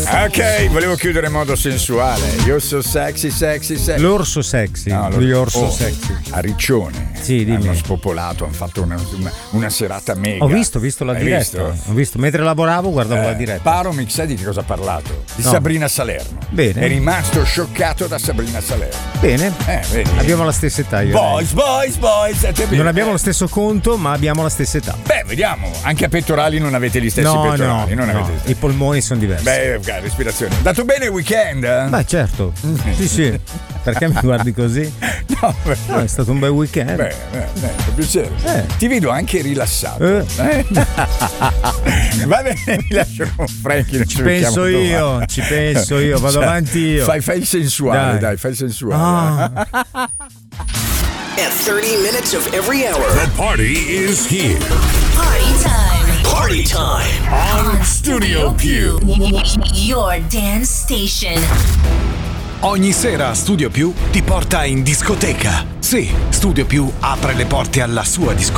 Ok, volevo chiudere in modo sensuale. You're so sexy. L'orso sexy. No, Gli orso sexy. A Riccione. Sì, dimmi. Hanno spopolato, hanno fatto una serata mega. Ho visto la Hai diretta. visto? Ho visto mentre lavoravo, guardavo la diretta. Paromix, sai di che cosa ha parlato? Di No. Sabrina Salerno. Bene. È rimasto scioccato da Sabrina Salerno. Bene. Vedi? Abbiamo la stessa età io. Boys. Non abbiamo lo stesso conto, ma abbiamo la stessa età. Beh, vediamo. Anche a pettorali non avete gli stessi pettorali. Non avete gli stessi. I polmoni sono diversi. Beh, respirazione. Dato bene il weekend? Beh, certo. Sì. Perché mi guardi così? No, è stato un bel weekend. Beh, per piacere. Ti vedo anche rilassato. Va bene, mi lascio con Frankie. Ci penso io, vado avanti io. Fai il sensuale, dai, fai il sensuale. At 30 minutes of every hour. The party is here. Party time. On Studio Più. Your dance station. Ogni sera Studio Più ti porta in discoteca. Sì, Studio Più apre le porte alla sua discoteca.